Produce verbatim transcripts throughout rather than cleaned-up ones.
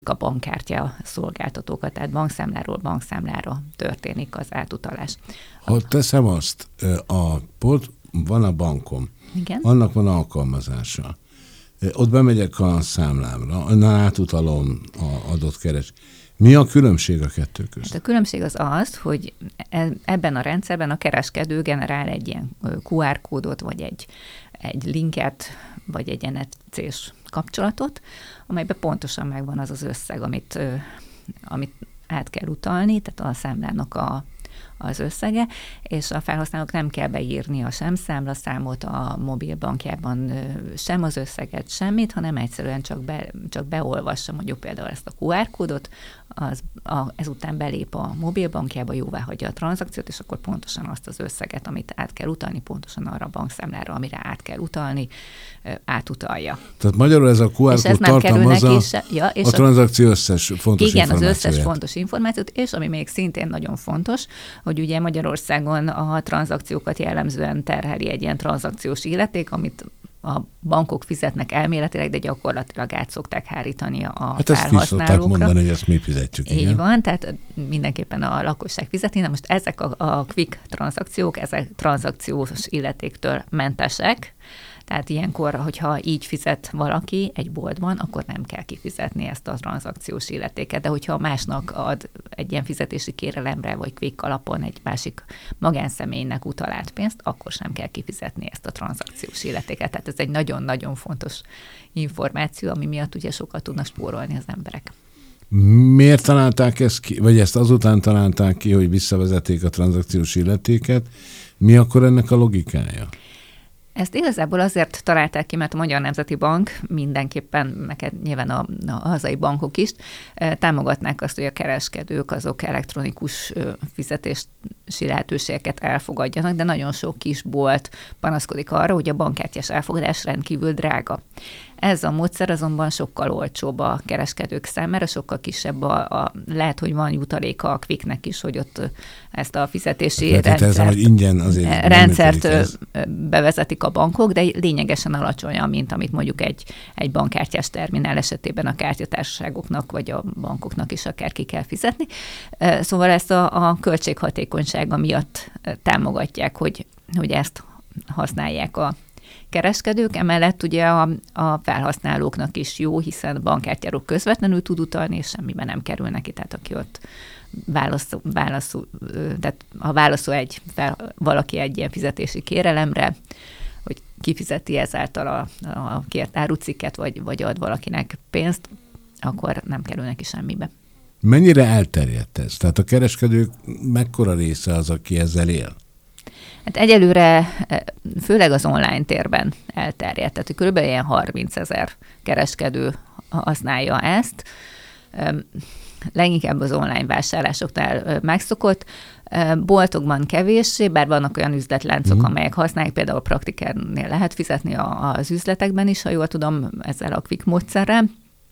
a bankkártya szolgáltatókat, tehát bankszámláról bankszámlára történik az átutalás. Ha teszem azt, a pont van a bankom, igen? Annak van alkalmazása. Ott bemegyek a számlámra, átutalom a adott keres. Mi a különbség a kettő között? Hát a különbség az az, hogy ebben a rendszerben a kereskedő generál egy ilyen kú ár kódot, vagy egy, egy linket, vagy egy en ef cés kapcsolatot, amelyben pontosan megvan az az összeg, amit, amit át kell utalni, tehát a számlának a az összege, és a felhasználók nem kell beírni a sem számlaszámot a mobilbankjában, sem az összeget, semmit, hanem egyszerűen csak, be, csak beolvassa mondjuk például ezt a kú ár kódot, az, a, ezután belép a mobilbankjába, jóvá hagyja a tranzakciót, és akkor pontosan azt az összeget, amit át kell utalni, pontosan arra a bankszámlára, amire át kell utalni, átutalja. Tehát magyarul ez a kú ár kód tartalmazza se, ja, és a tranzakció összes fontos igen, információját. az összes fontos információt, és ami még szintén nagyon fontos, hogy ugye Magyarországon a tranzakciókat jellemzően terheli egy ilyen tranzakciós illeték, amit a bankok fizetnek elméletileg, de gyakorlatilag át szokták hárítani a hát felhasználókra. Hát ezt szokták mondani, hogy ezt mi fizetjük. Így igen. van, tehát mindenképpen a lakosság fizeti. Na most ezek a, a quick tranzakciók, ezek tranzakciós illetéktől mentesek, tehát ilyenkor, hogyha így fizet valaki egy boltban, akkor nem kell kifizetni ezt a tranzakciós illetéket, de hogyha másnak ad egy ilyen fizetési kérelemre, vagy quick alapon egy másik magánszemélynek utal át pénzt, akkor sem kell kifizetni ezt a tranzakciós illetéket. Tehát ez egy nagyon-nagyon fontos információ, ami miatt ugye sokat tudnak spórolni az emberek. Miért találták ezt ki, vagy ezt azután találták ki, hogy visszavezették a tranzakciós illetéket? Mi akkor ennek a logikája? Ezt igazából azért találták ki, mert a Magyar Nemzeti Bank mindenképpen, meg nyilván a, a hazai bankok is támogatnák azt, hogy a kereskedők azok elektronikus fizetési lehetőségeket elfogadjanak, de nagyon sok kisbolt panaszkodik arra, hogy a bankkártyás elfogadás rendkívül drága. Ez a módszer azonban sokkal olcsóbb a kereskedők számára, sokkal kisebb a, a lehet, hogy van jutaléka a Quicknek is, hogy ott ezt a fizetési tehát rendszert, ez, hogy ingyen azért rendszert bevezetik a bankok, de lényegesen alacsonyabb, mint amit mondjuk egy, egy bankkártyás terminál esetében a kártyatársaságoknak vagy a bankoknak is akár ki kell fizetni. Szóval ezt a, a költséghatékonysága miatt támogatják, hogy, hogy ezt használják a kereskedők, emellett ugye a, a felhasználóknak is jó, hiszen bankkártyáról közvetlenül tud utalni, és semmiben nem kerül neki, tehát aki ott válaszol, válaszol tehát ha válaszol egy, fel, valaki egy ilyen fizetési kérelemre, hogy kifizeti ezáltal a, a kért árucikket, vagy, vagy ad valakinek pénzt, akkor nem kerül neki semmibe. Mennyire elterjedt ez? Tehát a kereskedők mekkora része az, aki ezzel él? Hát egyelőre főleg az online térben elterjedt, tehát körülbelül ilyen harmincezer kereskedő használja ezt. Leginkább az online vásárlásoknál megszokott. Boltokban kevéssé, bár vannak olyan üzletláncok, mm. amelyek használják, például a Praktikernél lehet fizetni az üzletekben is, ha jól tudom, ezzel a Quick módszerrel.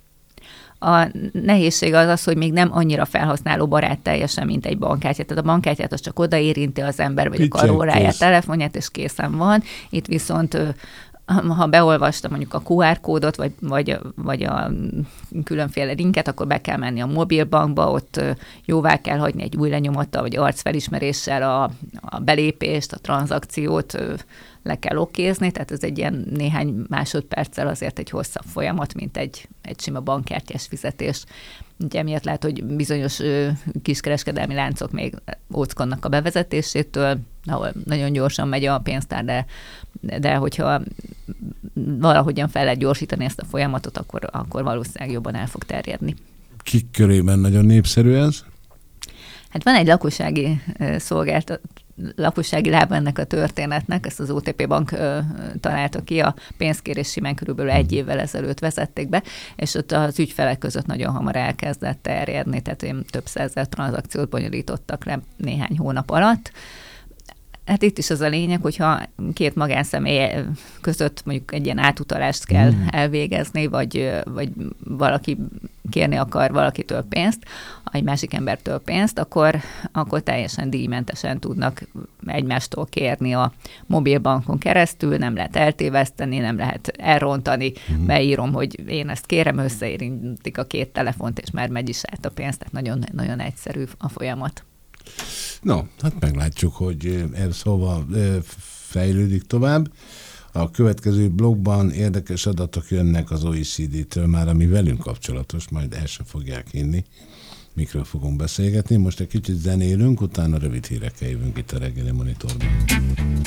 A nehézség az az, hogy még nem annyira felhasználó barát teljesen, mint egy bankkártya. Tehát a bankkártyát az csak odaérinti az ember, vagy a karóráját, telefonját, és készen van. Itt viszont ha beolvasta mondjuk a kú ár kódot, vagy, vagy, vagy a különféle linket, akkor be kell menni a mobilbankba, ott jóvá kell hagyni egy új lenyomattal, vagy arcfelismeréssel a, a belépést, a tranzakciót le kell okézni, tehát ez egy ilyen néhány másodperccel azért egy hosszabb folyamat, mint egy, egy sima bankkártyás fizetés. Ugye emiatt lehet, hogy bizonyos kiskereskedelmi láncok még óckodnak a bevezetésétől, ahol nagyon gyorsan megy a pénztár, de, de hogyha valahogyan fel lehet gyorsítani ezt a folyamatot, akkor, akkor valószínűleg jobban el fog terjedni. Kik körében nagyon népszerű ez? Hát van egy lakossági szolgáltató, lakossági lába ennek a történetnek, ezt az o té pé Bank ö, találta ki, a pénzkérés simán körülbelül egy évvel ezelőtt vezették be, és ott az ügyfelek között nagyon hamar elkezdett terjedni, tehát több százezer tranzakciót bonyolítottak le néhány hónap alatt. Hát itt is az a lényeg, hogyha két magánszemély között mondjuk egy ilyen átutalást kell mm. elvégezni, vagy, vagy valaki kérni akar valakitől pénzt, egy másik embertől pénzt, akkor, akkor teljesen díjmentesen tudnak egymástól kérni a mobilbankon keresztül, nem lehet eltéveszteni, nem lehet elrontani, mm. beírom, hogy én ezt kérem, összeérintik a két telefont, és már megy is át a pénz, tehát nagyon, nagyon egyszerű a folyamat. No, hát meglátjuk, hogy ez hova fejlődik tovább. A következő blogban érdekes adatok jönnek az o e cé dé-től már, ami velünk kapcsolatos, majd el sem fogják hinni. Mikről fogunk beszélgetni. Most egy kicsit zenélünk, utána rövid hírekkel jövünk itt a reggeli monitorban.